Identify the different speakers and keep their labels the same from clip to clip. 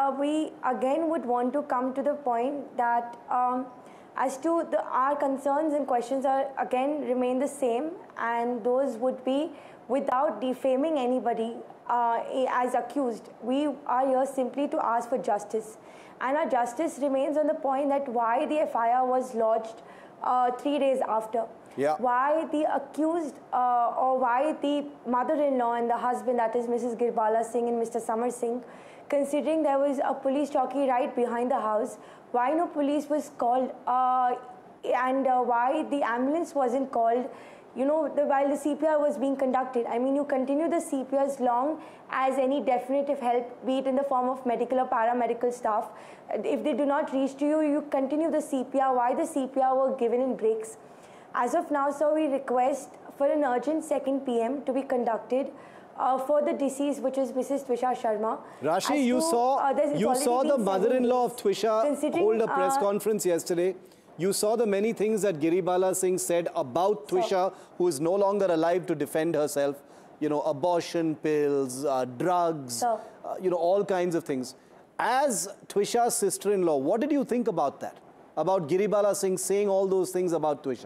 Speaker 1: we again would want to come to the point that as to our concerns and questions are again remain the same, and those would be without defaming anybody as accused. We are here simply to ask for justice, and our justice remains on the point that why the FIR was lodged 3 days after.
Speaker 2: Yeah.
Speaker 1: Why the accused or why the mother-in-law and the husband, that is Mrs. Girbala Singh and Mr. Samar Singh, considering there was a police chowki right behind the house, why no police was called and why the ambulance wasn't called, you know, while the CPR was being conducted. I mean, you continue the CPR as long as any definitive help, be it in the form of medical or paramedical staff. If they do not reach to you, you continue the CPR. Why the CPR were given in breaks? As of now, sir, we request for an urgent second PM to be conducted for the deceased, which is Mrs. Twisha Sharma.
Speaker 2: Rashi, you saw the mother-in-law of Twisha hold a press conference yesterday. You saw the many things that Girbala Singh said about Twisha, who is no longer alive to defend herself. You know, abortion pills, drugs, you know, all kinds of things. As Twisha's sister-in-law, what did you think about that? About Girbala Singh saying all those things about Twisha?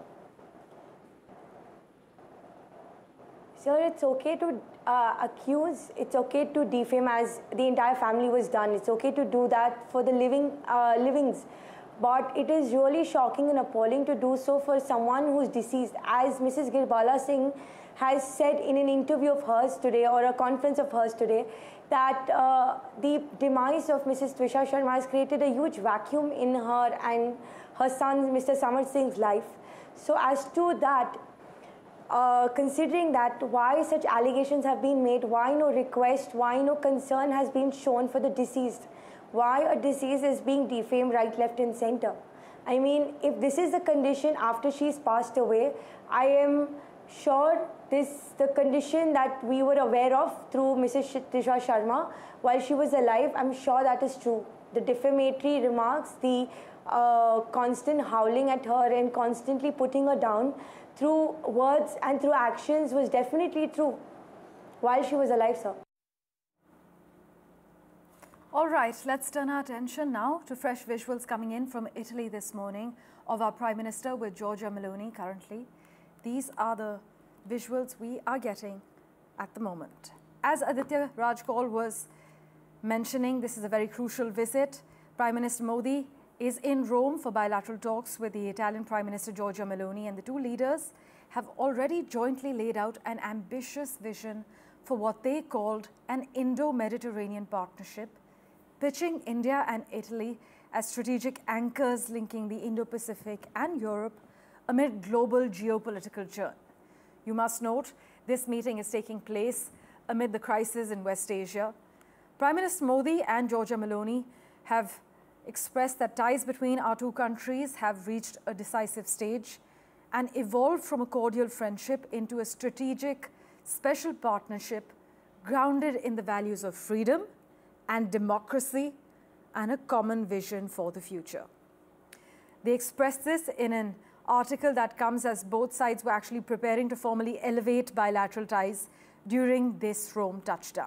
Speaker 1: Sir, it's okay to accuse, it's okay to defame as the entire family was done. It's okay to do that for the livings. But it is really shocking and appalling to do so for someone who's deceased. As Mrs. Girbala Singh has said in an interview of hers today, or a conference of hers today, that the demise of Mrs. Twisha Sharma has created a huge vacuum in her and her son, Mr. Samar Singh's life. So as to that, considering that, why such allegations have been made, why no request, why no concern has been shown for the deceased, why a deceased is being defamed right, left and center. I mean, if this is the condition after she's passed away, I am sure the condition that we were aware of through Mrs. Twisha Sharma while she was alive, I'm sure that is true. The defamatory remarks, the constant howling at her and constantly putting her down through words and through actions was definitely true while she was alive, sir.
Speaker 3: All right, let's turn our attention now to fresh visuals coming in from Italy this morning of our Prime Minister with Giorgia Meloni currently. These are the visuals we are getting at the moment. As Aditya Rajkol was mentioning, this is a very crucial visit. Prime Minister Modi is in Rome for bilateral talks with the Italian Prime Minister Giorgia Meloni, and the two leaders have already jointly laid out an ambitious vision for what they called an Indo-Mediterranean partnership, pitching India and Italy as strategic anchors linking the Indo-Pacific and Europe amid global geopolitical churn. You must note, this meeting is taking place amid the crisis in West Asia. Prime Minister Modi and Giorgia Meloni have expressed that ties between our two countries have reached a decisive stage and evolved from a cordial friendship into a strategic, special partnership grounded in the values of freedom and democracy and a common vision for the future. They expressed this in an article that comes as both sides were actually preparing to formally elevate bilateral ties during this Rome touchdown.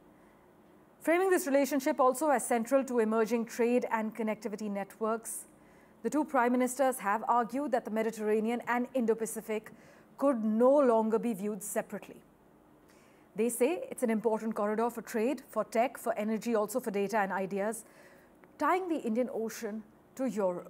Speaker 3: Framing this relationship also as central to emerging trade and connectivity networks, the two prime ministers have argued that the Mediterranean and Indo-Pacific could no longer be viewed separately. They say it's an important corridor for trade, for tech, for energy, also for data and ideas, tying the Indian Ocean to Europe.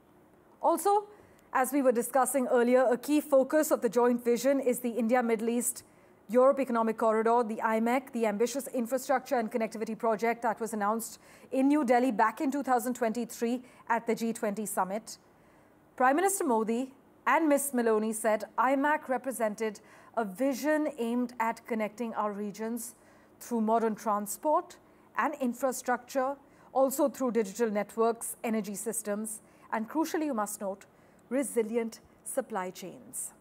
Speaker 3: Also, as we were discussing earlier, a key focus of the joint vision is the India-Middle East Europe Economic Corridor, the IMEC, the ambitious infrastructure and connectivity project that was announced in New Delhi back in 2023 at the G20 summit. Prime Minister Modi and Ms. Meloni said IMEC represented a vision aimed at connecting our regions through modern transport and infrastructure, also through digital networks, energy systems, and crucially, you must note, resilient supply chains.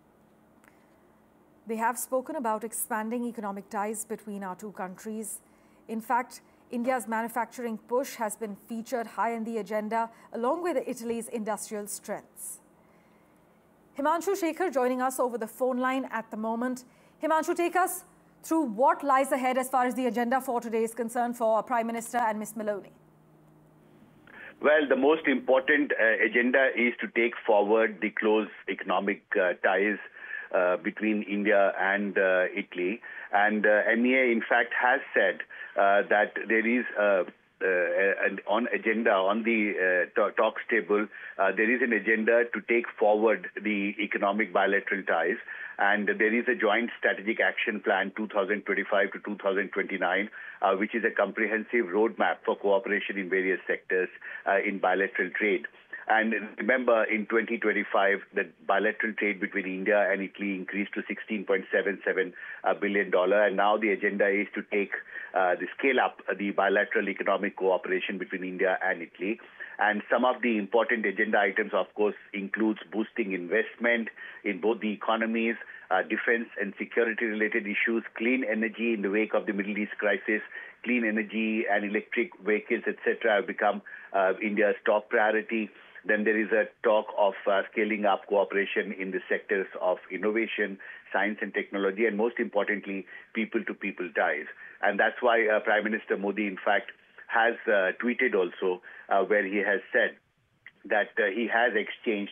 Speaker 3: They have spoken about expanding economic ties between our two countries. In fact, India's manufacturing push has been featured high in the agenda, along with Italy's industrial strengths. Himanshu Shekhar joining us over the phone line at the moment. Himanshu, take us through what lies ahead as far as the agenda for today is concerned for our Prime Minister and Ms. Maloney?
Speaker 4: Well, the most important agenda is to take forward the close economic ties between India and Italy. And MEA, in fact, has said that there is on the talks table, there is an agenda to take forward the economic bilateral ties. And there is a joint strategic action plan 2025 to 2029, which is a comprehensive roadmap for cooperation in various sectors in bilateral trade. And remember, in 2025, the bilateral trade between India and Italy increased to $16.77 billion. And now the agenda is to take the scale up the bilateral economic cooperation between India and Italy. And some of the important agenda items, of course, includes boosting investment in both the economies, defense and security-related issues, clean energy in the wake of the Middle East crisis, clean energy and electric vehicles, etc., have become India's top priority. Then there is a talk of scaling up cooperation in the sectors of innovation, science and technology, and most importantly, people-to-people ties. And that's why Prime Minister Modi, in fact, has tweeted also where he has said that he has exchanged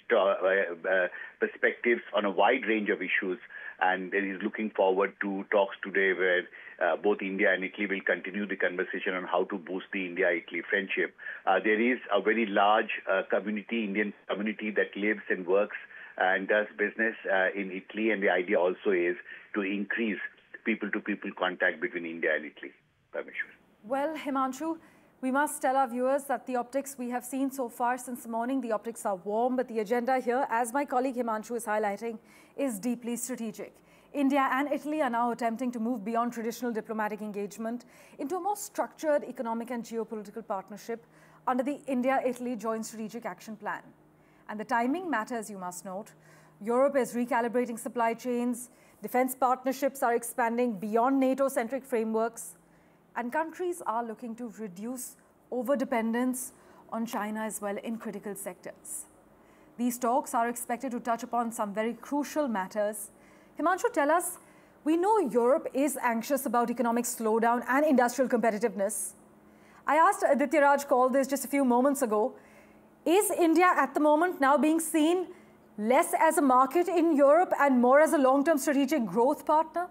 Speaker 4: perspectives on a wide range of issues, and he is looking forward to talks today where both India and Italy will continue the conversation on how to boost the India-Italy friendship. There is a very large Indian community that lives and works and does business in Italy, and the idea also is to increase people-to-people contact between India and Italy. Parmeshwar.
Speaker 3: Well, Himanshu, we must tell our viewers that the optics we have seen so far since the morning, the optics are warm, but the agenda here, as my colleague Himanshu is highlighting, is deeply strategic. India and Italy are now attempting to move beyond traditional diplomatic engagement into a more structured economic and geopolitical partnership under the India-Italy Joint Strategic Action Plan. And the timing matters, you must note. Europe is recalibrating supply chains, defense partnerships are expanding beyond NATO-centric frameworks, and countries are looking to reduce over-dependence on China as well in critical sectors. These talks are expected to touch upon some very crucial matters. Himanshu, tell us, we know Europe is anxious about economic slowdown and industrial competitiveness. I asked Aditya Raj Kaul this just a few moments ago. Is India at the moment now being seen less as a market in Europe and more as a long-term strategic growth partner?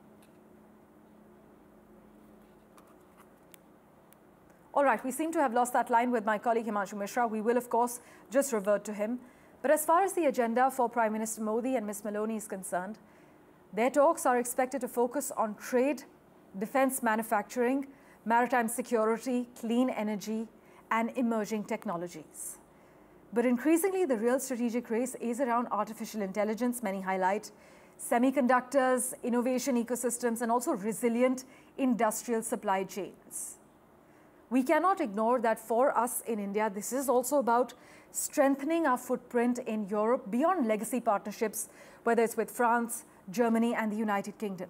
Speaker 3: All right, we seem to have lost that line with my colleague Himanshu Mishra. We will, of course, just revert to him. But as far as the agenda for Prime Minister Modi and Ms. Maloney is concerned, their talks are expected to focus on trade, defense manufacturing, maritime security, clean energy, and emerging technologies. But increasingly, the real strategic race is around artificial intelligence, many highlight, semiconductors, innovation ecosystems, and also resilient industrial supply chains. We cannot ignore that for us in India, this is also about strengthening our footprint in Europe beyond legacy partnerships, whether it's with France, Germany, and the United Kingdom.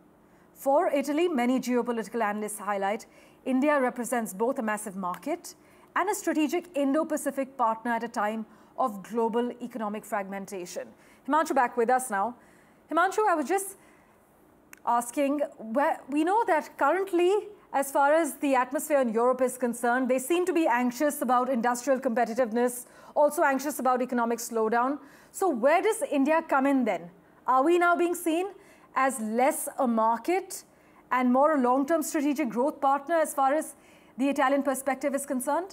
Speaker 3: For Italy, many geopolitical analysts highlight India represents both a massive market and a strategic Indo-Pacific partner at a time of global economic fragmentation. Himanshu, back with us now. Himanshu, I was just asking, we know that currently, as far as the atmosphere in Europe is concerned, they seem to be anxious about industrial competitiveness, also anxious about economic slowdown. So where does India come in then? Are we now being seen as less a market and more a long-term strategic growth partner as far as the Italian perspective is concerned?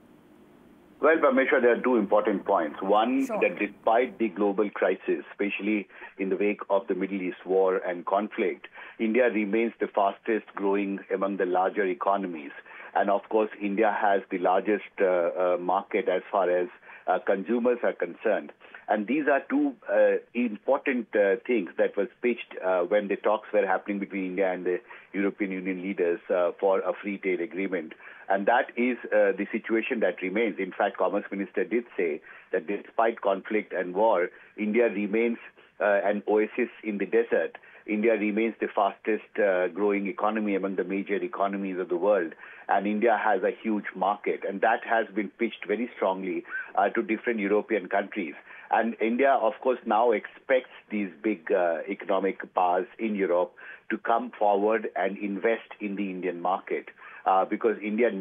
Speaker 4: Well, Parmeshwar, there are two important points. One, that despite the global crisis, especially in the wake of the Middle East war and conflict, India remains the fastest growing among the larger economies. And of course, India has the largest market as far as consumers are concerned. And these are two important things that was pitched when the talks were happening between India and the European Union leaders for a free trade agreement. And that is the situation that remains. In fact, Commerce Minister did say that despite conflict and war, India remains an oasis in the desert. India remains the fastest growing economy among the major economies of the world. And India has a huge market. And that has been pitched very strongly to different European countries. And India, of course, now expects these big economic powers in Europe to come forward and invest in the Indian market because India